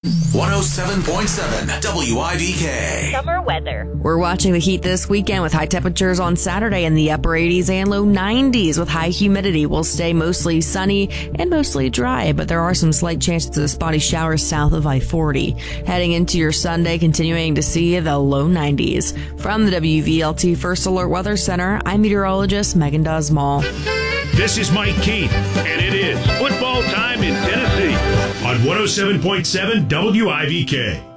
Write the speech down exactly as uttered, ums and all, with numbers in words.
one oh seven point seven W I V K. Summer weather. We're watching the heat this weekend with high temperatures on Saturday in the upper eighties and low nineties with high humidity. Will stay mostly sunny and mostly dry, but there are some slight chances of spotty showers south of I forty. Heading into your Sunday, continuing to see the low nineties. From the W V L T First Alert Weather Center, I'm meteorologist Megan Dosmall. This is Mike Keith, and it is football time in Tennessee on one oh seven point seven W I V K.